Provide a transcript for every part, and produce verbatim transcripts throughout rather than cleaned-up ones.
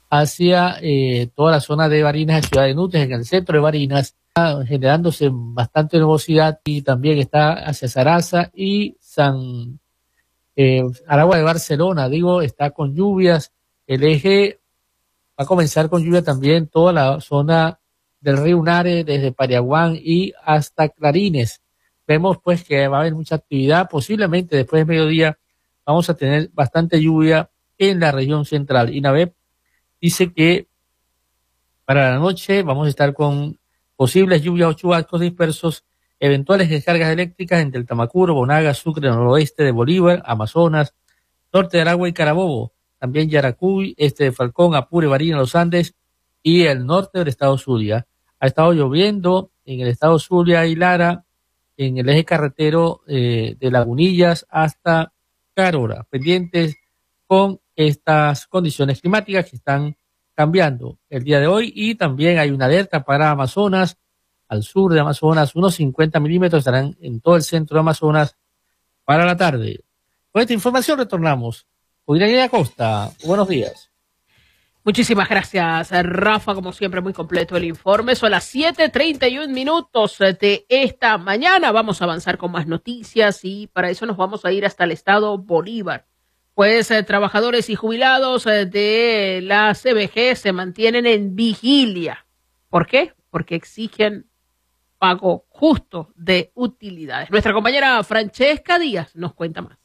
hacia eh, toda la zona de Barinas, Ciudad de Nutres, en el centro de Barinas, generándose bastante nubosidad, y también está hacia Zaraza y San eh, Aragua de Barcelona, digo, está con lluvias. El eje va a comenzar con lluvia también toda la zona del río Unare, desde Pariaguán y hasta Clarines. Vemos pues que va a haber mucha actividad, posiblemente después de mediodía vamos a tener bastante lluvia en la región central. INAVEP dice que para la noche vamos a estar con posibles lluvias o chubascos dispersos, eventuales descargas eléctricas entre el Tamacuro, Bonaga, Sucre, noroeste de Bolívar, Amazonas, norte de Aragua y Carabobo, también Yaracuy, este de Falcón, Apure, Barinas, Los Andes y el norte del estado Zulia. Ha estado lloviendo en el estado Zulia y Lara, en el eje carretero eh, de Lagunillas hasta Carora, pendientes con estas condiciones climáticas que están cambiando el día de hoy. Y también hay una alerta para Amazonas, al sur de Amazonas, unos cincuenta milímetros estarán en todo el centro de Amazonas para la tarde. Con esta información retornamos con Irene Acosta. Buenos días. Muchísimas gracias, Rafa. Como siempre, muy completo el informe. Son las siete treinta y un minutos de esta mañana. Vamos a avanzar con más noticias y para eso nos vamos a ir hasta el estado Bolívar. Pues eh, trabajadores y jubilados eh, de la C B G se mantienen en vigilia. ¿Por qué? Porque exigen pago justo de utilidades. Nuestra compañera Francesca Díaz nos cuenta más.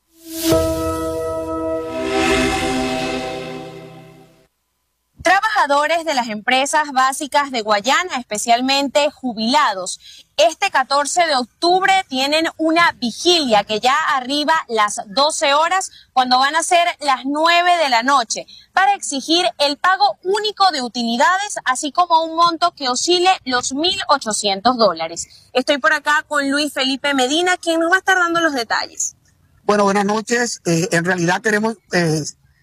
Trabajadores de las empresas básicas de Guayana, especialmente jubilados, este catorce de octubre tienen una vigilia que ya arriba las doce horas, cuando van a ser las nueve de la noche, para exigir el pago único de utilidades, así como un monto que oscile los mil ochocientos dólares. Estoy por acá con Luis Felipe Medina, quien nos va a estar dando los detalles. Bueno, buenas noches. Eh, en realidad queremos eh,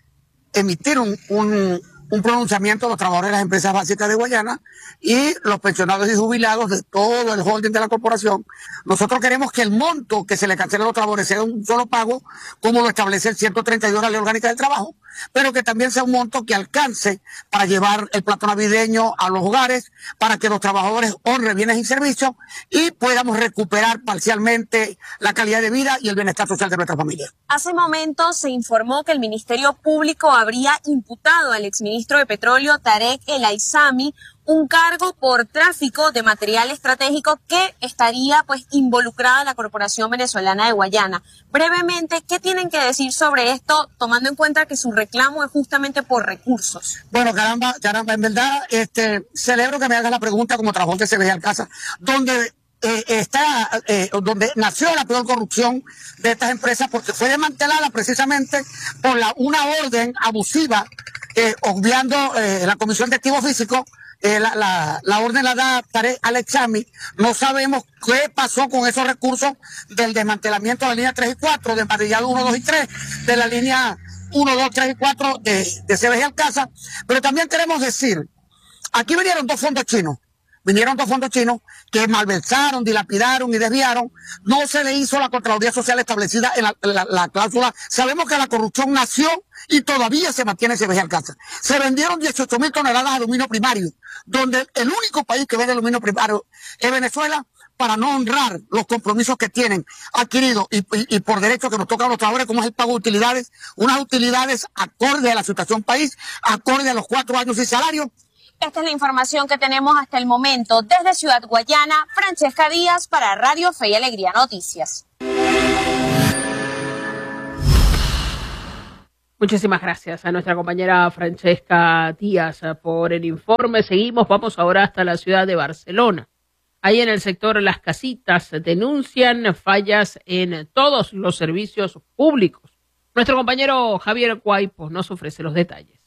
emitir un... un un pronunciamiento de los trabajadores de las empresas básicas de Guayana y los pensionados y jubilados de todo el holding de la corporación. Nosotros queremos que el monto que se le cancele a los trabajadores sea un solo pago, como lo establece el ciento treinta y dos de la Ley Orgánica del Trabajo, pero que también sea un monto que alcance para llevar el plato navideño a los hogares, para que los trabajadores honren bienes y servicios y podamos recuperar parcialmente la calidad de vida y el bienestar social de nuestra familia. Hace momentos se informó que el Ministerio Público habría imputado al exministro de Petróleo Tarek El Aizami un cargo por tráfico de material estratégico que estaría pues involucrada la Corporación Venezolana de Guayana. Brevemente, ¿qué tienen que decir sobre esto, tomando en cuenta que su reclamo es justamente por recursos? Bueno, caramba, caramba, en verdad, este, celebro que me hagas la pregunta como trabajador de C B G Alcázar, donde eh, está, eh, donde nació la peor corrupción de estas empresas, porque fue desmantelada precisamente por la, una orden abusiva, eh, obviando eh, la Comisión de Activos Físicos. Eh, la, la, la orden la da Tarek El Aizami. No sabemos qué pasó con esos recursos del desmantelamiento de la línea tres y cuatro, de emparrillado uno, dos y tres, de la línea uno, dos, tres y cuatro de, de C B G Alcázar. Pero también queremos decir, aquí vinieron dos fondos chinos, vinieron dos fondos chinos que malversaron, dilapidaron y desviaron. No se le hizo la Contraloría Social establecida en la, la, la cláusula. Sabemos que la corrupción nació y todavía se mantiene en C B G Alcázar. Se vendieron dieciocho mil toneladas de aluminio primario, donde el único país que vende aluminio primario es Venezuela, para no honrar los compromisos que tienen adquiridos y, y, y por derecho que nos tocan a los trabajadores, como es el pago de utilidades, unas utilidades acorde a la situación país, acorde a los cuatro años sin salario. Esta es la información que tenemos hasta el momento. Desde Ciudad Guayana, Francesca Díaz para Radio Fe y Alegría Noticias. Muchísimas gracias a nuestra compañera Francesca Díaz por el informe. Seguimos, vamos ahora hasta la ciudad de Barcelona. Ahí en el sector Las Casitas denuncian fallas en todos los servicios públicos. Nuestro compañero Javier Guaypo nos ofrece los detalles.